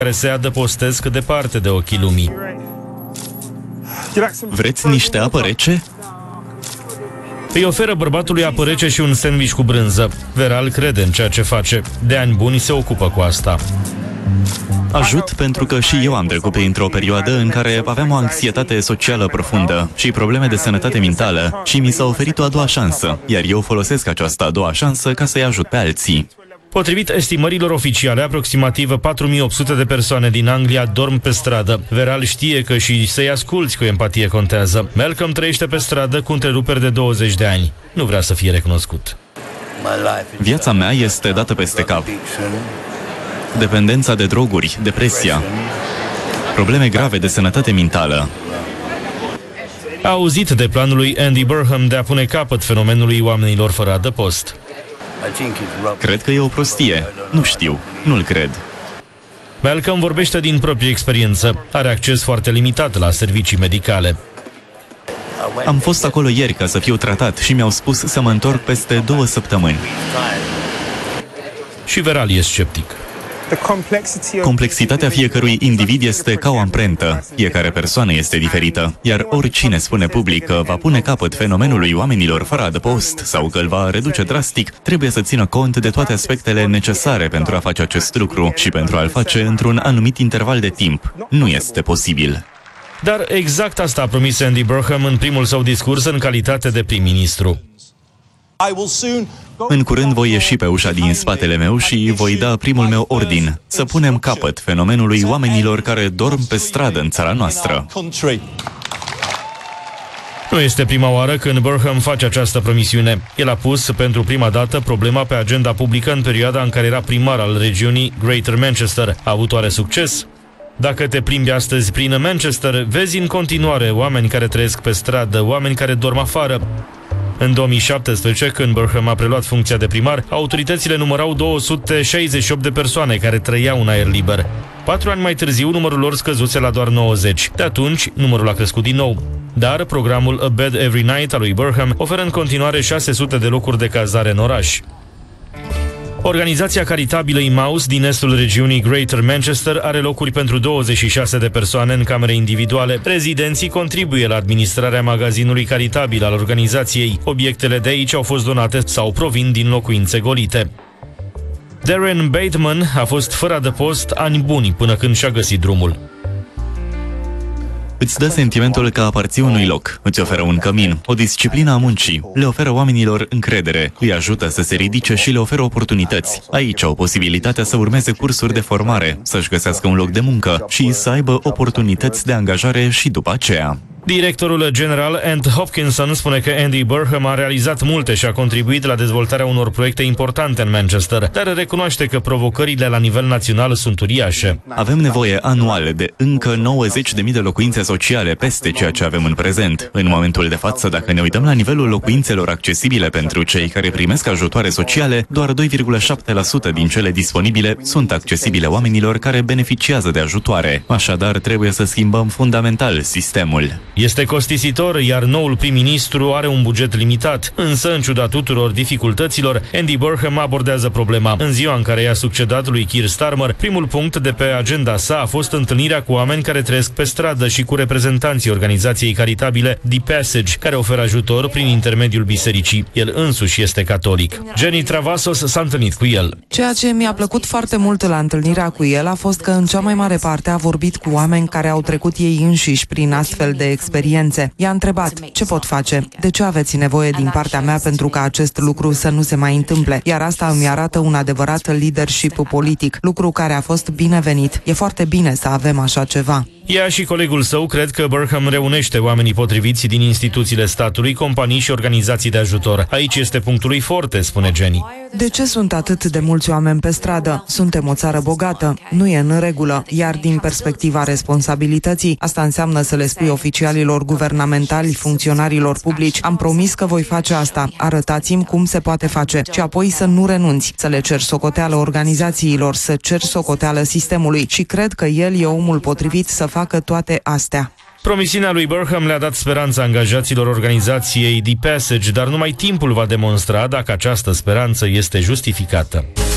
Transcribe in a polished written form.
care se adăpostesc departe de ochii lumii. Vreți niște apă rece? Îi oferă bărbatului apă rece și un sandwich cu brânză. Veral crede în ceea ce face. De ani buni se ocupă cu asta. Ajut pentru că și eu am trecut printr-o perioadă în care aveam o anxietate socială profundă și probleme de sănătate mentală și mi s-a oferit o a doua șansă, iar eu folosesc această a doua șansă ca să-i ajut pe alții. Potrivit estimărilor oficiale, aproximativ 4800 de persoane din Anglia dorm pe stradă. Veral știe că și să-i asculți cu empatie contează. Malcolm trăiește pe stradă cu întreruperi de 20 de ani. Nu vrea să fie recunoscut. Viața mea este dată peste cap. Dependența de droguri, depresia, probleme grave de sănătate mentală. A auzit de planul lui Andy Burnham de a pune capăt fenomenului oamenilor fără adăpost. Cred că e o prostie. Nu știu. Nu-l cred. Malcolm vorbește din proprie experiență. Are acces foarte limitat la servicii medicale. Am fost acolo ieri ca să fiu tratat și mi-au spus să mă întorc peste 2 săptămâni. Și Veral e sceptic. Complexitatea fiecărui individ este ca o amprentă. Fiecare persoană este diferită, iar oricine spune public că va pune capăt fenomenului oamenilor fără adăpost sau că îl va reduce drastic, trebuie să țină cont de toate aspectele necesare pentru a face acest lucru și pentru a-l face într-un anumit interval de timp. Nu este posibil. Dar exact asta a promis Andy Burnham în primul său discurs în calitate de prim-ministru. În curând voi ieși pe ușa din spatele meu și voi da primul meu ordin, să punem capăt fenomenului oamenilor care dorm pe stradă în țara noastră. Nu este prima oară când Burnham face această promisiune. El a pus pentru prima dată problema pe agenda publică în perioada în care era primar al regiunii Greater Manchester. A avut oare succes? Dacă te plimbi astăzi prin Manchester, vezi în continuare oameni care trăiesc pe stradă, oameni care dorm afară. În 2017, când Burnham a preluat funcția de primar, autoritățile numărau 268 de persoane care trăiau în aer liber. 4 ani mai târziu, numărul lor scăzuse la doar 90. De atunci, numărul a crescut din nou. Dar programul A Bed Every Night al lui Burnham oferă în continuare 600 de locuri de cazare în oraș. Organizația caritabilă Emmaus din estul regiunii Greater Manchester are locuri pentru 26 de persoane în camere individuale. Rezidenții contribuie la administrarea magazinului caritabil al organizației. Obiectele de aici au fost donate sau provin din locuințe golite. Darren Bateman a fost fără adăpost ani buni până când și-a găsit drumul. Îți dă sentimentul că aparții unui loc, îți oferă un cămin, o disciplină a muncii, le oferă oamenilor încredere, îi ajută să se ridice și le oferă oportunități. Aici au posibilitatea să urmeze cursuri de formare, să-și găsească un loc de muncă și să aibă oportunități de angajare și după aceea. Directorul general Ant Hopkinson spune că Andy Burnham a realizat multe și a contribuit la dezvoltarea unor proiecte importante în Manchester, dar recunoaște că provocările la nivel național sunt uriașe. Avem nevoie anual de încă 90.000 de locuințe sociale peste ceea ce avem în prezent. În momentul de față, dacă ne uităm la nivelul locuințelor accesibile pentru cei care primesc ajutoare sociale, doar 2,7% din cele disponibile sunt accesibile oamenilor care beneficiază de ajutoare. Așadar, trebuie să schimbăm fundamental sistemul. Este costisitor, iar noul prim-ministru are un buget limitat. Însă, în ciuda tuturor dificultăților, Andy Burnham abordează problema. În ziua în care i-a succedat lui Keir Starmer, primul punct de pe agenda sa a fost întâlnirea cu oameni care trăiesc pe stradă și cu reprezentanții organizației caritabile The Passage, care oferă ajutor prin intermediul bisericii. El însuși este catolic. Jenny Travasos s-a întâlnit cu el. Ceea ce mi-a plăcut foarte mult la întâlnirea cu el a fost că în cea mai mare parte a vorbit cu oameni care au trecut ei înșiși prin astfel de experiențe. I-a întrebat, ce pot face? De ce aveți nevoie din partea mea pentru ca acest lucru să nu se mai întâmple? Iar asta îmi arată un adevărat leadership politic, lucru care a fost binevenit. E foarte bine să avem așa ceva. Ea și colegul său cred că Burnham reunește oamenii potriviți din instituțiile statului, companii și organizații de ajutor. Aici este punctul lui forte, spune Jenny. De ce sunt atât de mulți oameni pe stradă? Suntem o țară bogată. Nu e în regulă. Iar din perspectiva responsabilității, asta înseamnă să le spui oficialilor guvernamentali, funcționarilor publici, am promis că voi face asta. Arătați-mi cum se poate face. Și apoi să nu renunți, să le ceri socoteală organizațiilor, să ceri socoteală sistemului. Și cred că el e omul potrivit să facă toate astea. Promisiunea lui Burnham le-a dat speranța angajaților organizației The Passage, dar numai timpul va demonstra dacă această speranță este justificată.